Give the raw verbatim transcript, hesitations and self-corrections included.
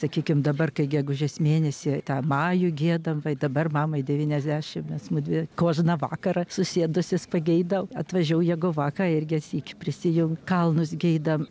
sakykim dabar kai gegužės mėnesį tą majų giedam vai dabar mamai devyniasdešim mes mudvi kožną vakarą susėdusios pageidau atvažiavau jeigu vakar irgi sykį prisijungt kalnus geidam